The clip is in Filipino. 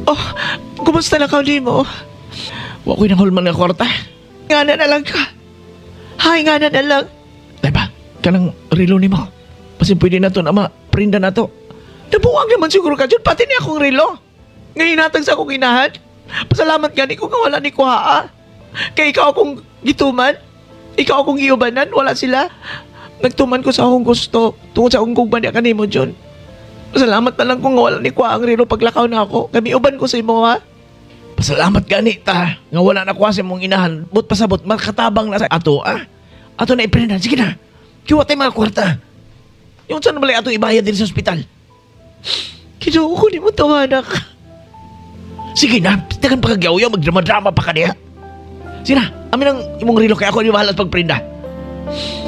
Oh, kumusta na ka mo? Wa ko'y nangulman nga kwarta. Nga na lang ka. Hay, nga na lang. Diba, kanang relo ni mo. Kasi pwede na to na ma-prinda na to. Nabuwag naman siguro ka dyan, pati ni akong relo. Ngayon natang sa akong inahan. Pasalamat gani ko nga wala ni Kuhaa. Kaya ikaw akong gituman. Ikaw akong iubanan, wala sila. Nagtuman ko sa akong gusto. Tungkol sa akong kugban niya kanimo dyan. Pasalamat na lang kung wala ni Kuhaa ang relo paglakaw na ako. Kami uban ko sa imo ha. Pasalamat gani ta. Nga wala na kuha sa mong inahan. But pasabot, makatabang na sa ato ah. Ato na iprindan. Sige na. Kiwa tayo mga kwarta. Yung saan naman ato ibayad din sa ospital. Kinuha ko ni mo tawanak. Sige na. Tagan pa kagyaw-yaw. Magdrama-drama pa ka niya. Sige na. Amin ang imong relo kaya ako ni mahalas pagprinda.